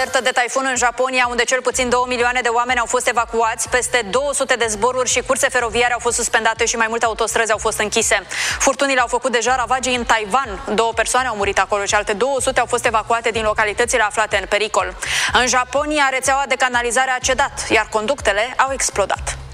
Alertă de taifun în Japonia, unde cel puțin 2 milioane de oameni au fost evacuați, peste 200 de zboruri și curse feroviare au fost suspendate și mai multe autostrăzi au fost închise. Furtunile au făcut deja ravagii în Taiwan. 2 persoane au murit acolo și alte 200 au fost evacuate din localitățile aflate în pericol. În Japonia, rețeaua de canalizare a cedat, iar conductele au explodat.